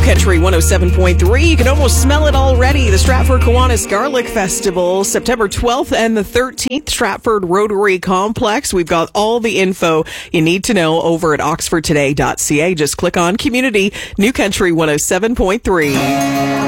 Country 107.3. You can almost smell it already. The Stratford Kiwanis Garlic Festival, September 12th and the 13th, Stratford Rotary Complex. We've got all the info you need to know over at oxfordtoday.ca. Just click on Community, New Country 107.3.